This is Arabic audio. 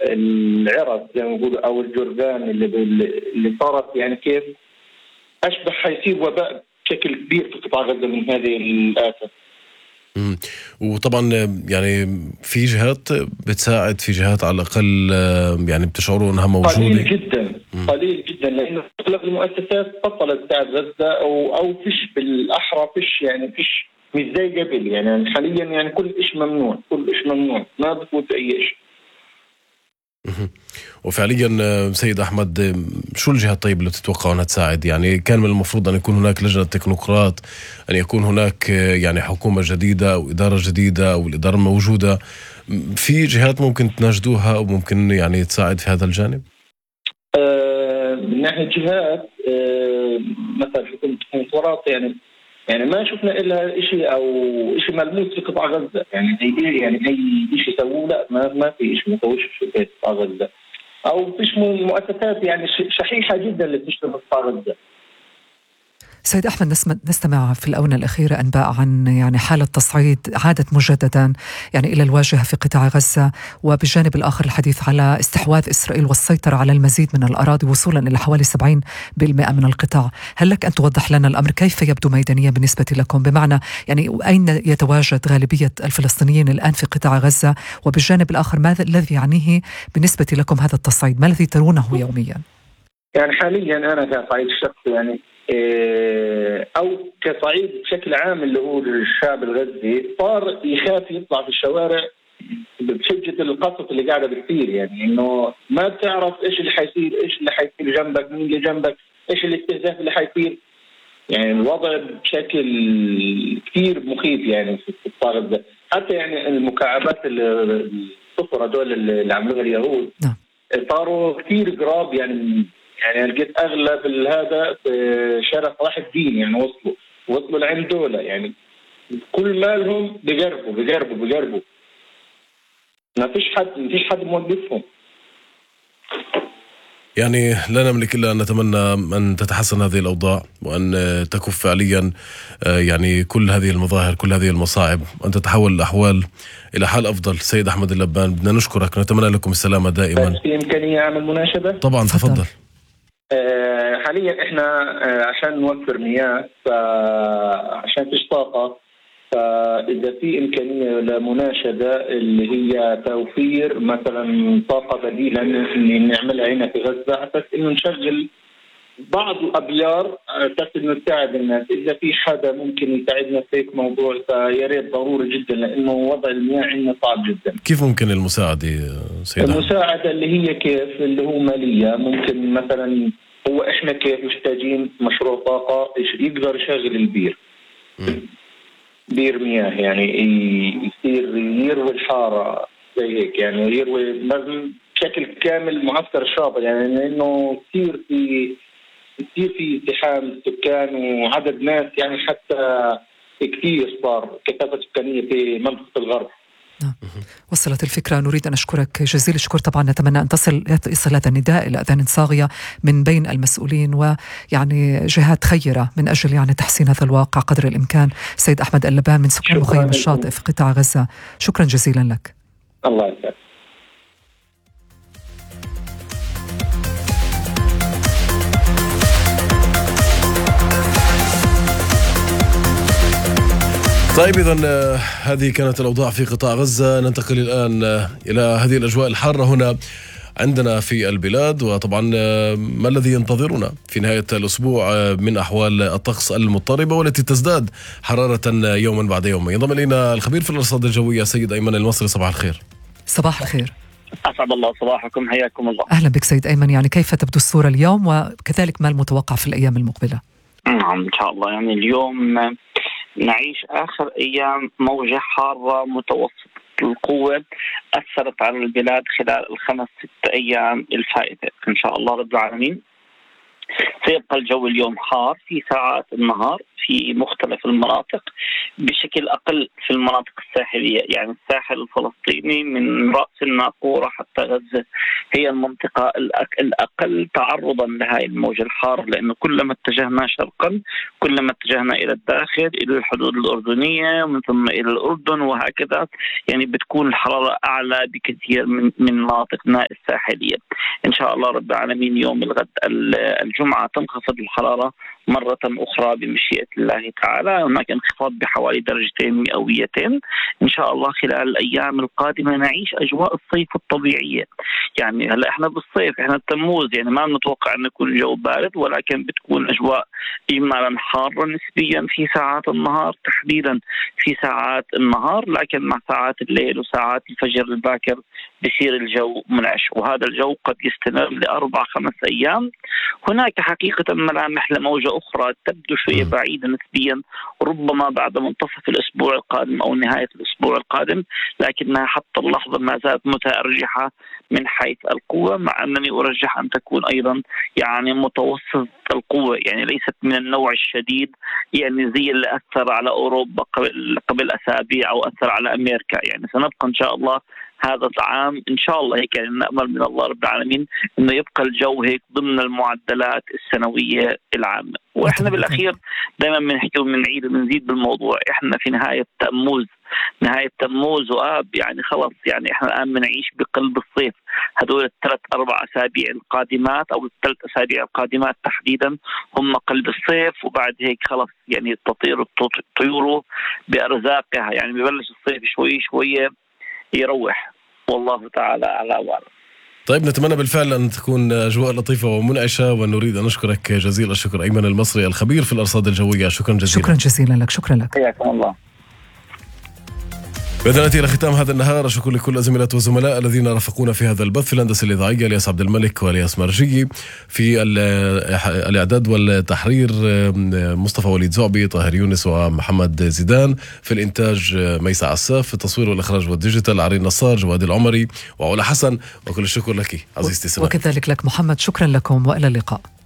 العرس زي ما بيقولوا أو الجرذان اللي صارت، يعني كيف أشبه حيصير وباء بشكل كبير في قطاع غزة من هذه الآفة. وطبعا يعني في جهات بتساعد، في جهات على الأقل يعني بتشعروا أنها موجودة. قليل جدا لأنه أغلب المؤسسات بطلت تساعد غزة أو فيش بالأحرى، فيش يعني فيش مش زي قبل. يعني حاليا يعني كل شيء ممنوع، ما بفوت أي شيء. وفعليا سيد أحمد، شو الجهات طيب اللي تتوقعوا أنها تساعد؟ يعني كان من المفروض أن يكون هناك لجنة تكنوقراط، أن يكون هناك يعني حكومة جديدة أو إدارة جديدة أو الإدارة الموجودة. في جهات ممكن تناشدوها أو ممكن يعني تساعد في هذا الجانب؟ من ناحية جهات مثلا حكومة التكنوقراط، يعني ما شفنا إلا شيء أو شيء ملموس في قطاع غزة. يعني أي شيء سووه، لا ما في شيء مسويش في قطاع غزة، أو فيش مؤسسات يعني شحيحة جدا اللي تشتغل في قطاع غزة. سيد أحمد، نستمع في الآونة الأخيرة أنباء عن يعني حالة تصعيد عادت مجددا يعني إلى الواجهة في قطاع غزة، وبالجانب الآخر الحديث على استحواذ إسرائيل والسيطرة على المزيد من الأراضي وصولا إلى حوالي 70% من القطاع. هل لك أن توضح لنا الأمر كيف يبدو ميدانيا بالنسبة لكم؟ بمعنى يعني أين يتواجد غالبية الفلسطينيين الآن في قطاع غزة؟ وبالجانب الآخر ماذا الذي يعنيه بالنسبة لكم هذا التصعيد؟ ما الذي ترونه يوميا؟ يعني حاليا أنا كصعيد شخصي يعني أو كصعيد بشكل عام اللي هو الشعب الغزي صار يخاف يطلع في الشوارع بشجة القصف اللي قاعدة بتصير. يعني إنه ما بتعرف إيش اللي حيصير جنبك، مين اللي جنبك، إيش الاستهداف اللي حيصير. يعني الوضع بشكل كثير مخيف يعني في قطاع غزة. حتى يعني المكعبات الصفر هذول اللي عملوها اليهود صاروا كثير قراب. يعني لقيت اغلب هذا في شارع صلاح الدين، يعني وصلوا لعند دولة. يعني كل مالهم بقربوا ما فيش حد موقفهم. يعني لا نملك إلا أن نتمنى أن تتحسن هذه الأوضاع، وأن تكف فعليا يعني كل هذه المظاهر، كل هذه المصاعب، وأن تتحول الأحوال إلى حال أفضل. سيد أحمد اللبان، بدنا نشكرك، نتمنى لكم السلامة دائما. في إمكانية أعمل مناشدة؟ طبعا تفضل. حاليا إحنا عشان نوفر مياه، عشان فيش طاقة، فإذا في إمكانية لمناشدة اللي هي توفير مثلا طاقة بديلة نعملها هنا في غزة، أساس إنه نشغل بعض الأبيار، أساس إنه نساعد الناس. إذا في حدا ممكن يساعدنا في هيك موضوع فيا ريت، ضروري جدا، لأنه وضع المياه عندنا صعب جدا. كيف ممكن المساعدة سيدنا؟ المساعدة اللي هي كيف، اللي هو مالية. ممكن مثلا هو إحنا كيف محتاجين مشروع طاقة يقدر يشغل البير، بير مياه، يعني يصير يروي الحارة زي هيك، يعني يروي بشكل كامل معسكر الشاطئ. يعني لأنه كثير في ازدحام سكان وعدد ناس، يعني حتى كثير صار كثافة سكانية في منطقة الغرب. وصلت الفكرة. نريد أن أشكرك جزيل الشكر. طبعا نتمنى أن يصل هذا النداء إلى أذان صاغية من بين المسؤولين ويعني جهات خيرة من أجل يعني تحسين هذا الواقع قدر الإمكان. سيد أحمد اللبان من سكان مخيم الشاطئ في قطاع غزة، شكرا جزيلا لك. الله يسعدك. طيب إذن هذه كانت الأوضاع في قطاع غزة. ننتقل الآن إلى هذه الأجواء الحارة هنا عندنا في البلاد، وطبعا ما الذي ينتظرنا في نهاية الأسبوع من أحوال الطقس المضطربة والتي تزداد حرارة يوما بعد يوم. ينضم إلينا الخبير في الأرصاد الجوية سيد أيمن المصري. صباح الخير. صباح الخير، أسعد الله صباحكم، حياكم الله. أهلا بك سيد أيمن. يعني كيف تبدو الصورة اليوم وكذلك ما المتوقع في الأيام المقبلة؟ نعم إن شاء الله. يعني اليوم نعيش آخر أيام موجة حارة متوسطة القوة أثرت على البلاد خلال 5-6 أيام الفائتة إن شاء الله رب العالمين. سيبقى الجو اليوم حار في ساعات النهار، في مختلف المناطق، بشكل أقل في المناطق الساحلية. يعني الساحل الفلسطيني من رأس الناقورة حتى غزة هي المنطقة الأقل تعرضا لهذه الموجة الحارة، لأنه كلما اتجهنا شرقا كلما اتجهنا إلى الداخل، إلى الحدود الأردنية ومن ثم إلى الأردن وهكذا، يعني بتكون الحرارة أعلى بكثير من مناطقنا الساحلية. إن شاء الله رب العالمين يوم الغد الجمعة تنخفض الحرارة مرة أخرى بمشيئة الله تعالى. هناك انخفاض بحوالي درجتين مئويتين. إن شاء الله خلال الأيام القادمة نعيش أجواء الصيف الطبيعية. يعني هلا إحنا بالصيف، إحنا تموز، يعني ما نتوقع أن يكون الجو بارد، ولكن بتكون أجواء إجمالا حارة نسبيا في ساعات النهار، تحديدا في ساعات النهار، لكن مع ساعات الليل وساعات الفجر الباكر بصير الجو منعش، وهذا الجو قد يستمر ل4-5 أيام. هناك حقيقة ملامح لموجة أخرى تبدو شوية بعيدة نسبيا، ربما بعد منتصف الأسبوع القادم أو نهاية الأسبوع القادم، لكنها حتى اللحظة ما زالت متأرجحة من حيث القوة، مع أنني أرجح أن تكون أيضا يعني متوسط القوة، يعني ليست من النوع الشديد يعني زي اللي أثر على أوروبا قبل أسابيع أو أثر على أمريكا. يعني سنبقى إن شاء الله هذا العام إن شاء الله هيك، يعني نأمل من الله رب العالمين إنه يبقى الجو هيك ضمن المعدلات السنوية العامة. وإحنا بالأخير دائما بنحكي وبنعيد وبنزيد بالموضوع، إحنا في نهاية تموز وآب، يعني خلص، يعني إحنا الآن بنعيش بقلب الصيف. هدول 3-4 أسابيع القادمات أو 3 أسابيع القادمات تحديدا هم قلب الصيف، وبعد هيك خلص يعني تطير الطيور بأرزاقها، يعني ببلش الصيف شوي شوية يروح، والله تعالى أعلى وأعلم. طيب، نتمنى بالفعل أن تكون أجواء لطيفة ومنعشة، ونريد أن نشكرك جزيل الشكر أيمن المصري الخبير في الأرصاد الجوية. شكرا جزيلا. شكرا جزيلا لك. شكرا لك. حياكم الله. بإذن نأتي إلى ختام هذا النهار. شكرا لكل الزملاء والزملاء الذين رافقونا في هذا البث، في الهندسة الإذاعية الياس عبد الملك والياس مرجي، في الإعداد والتحرير مصطفى وليد زعبي، طاهر يونس ومحمد زيدان، في الإنتاج ميسا عساف، في التصوير والإخراج والديجيتال عرين نصار، جواد العمري وعلا حسن. وكل الشكر لك عزيزتي سماء. وكذلك لك محمد. شكرا لكم وإلى اللقاء.